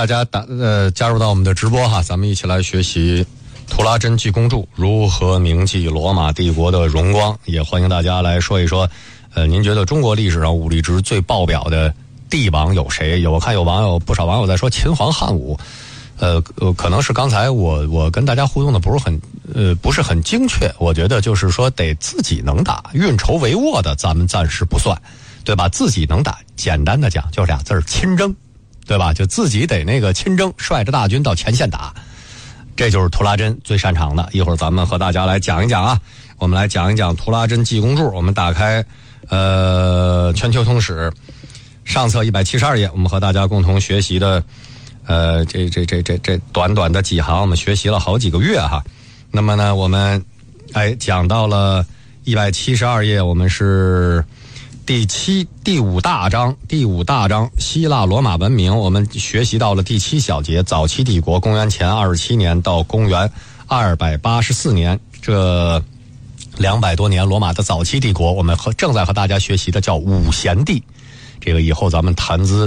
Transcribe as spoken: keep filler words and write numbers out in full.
大家打呃加入到我们的直播哈，咱们一起来学习图拉真济公著如何铭记罗马帝国的荣光。也欢迎大家来说一说，呃，您觉得中国历史上武力值最爆表的帝王有谁？有我看有网友不少网友在说秦皇汉武，呃呃，可能是刚才我我跟大家互动的不是很呃不是很精确，我觉得就是说得自己能打，运筹帷幄的咱们暂时不算，对吧？自己能打，简单的讲就是俩字儿亲征，对吧？就自己得那个亲征，率着大军到前线打，这就是图拉真最擅长的。一会儿咱们和大家来讲一讲啊，我们来讲一讲图拉真济公著。我们打开呃全球通史上册一百七十二页，我们和大家共同学习的呃这这这这这短短的几行，我们学习了好几个月哈。那么呢，我们哎讲到了一百七十二页，我们是第七第五大章，第五大章希腊罗马文明，我们学习到了第七小节早期帝国，公元前二十七年到公元二百八十四年，这两百多年罗马的早期帝国，我们和正在和大家学习的叫五贤帝。这个以后咱们谈资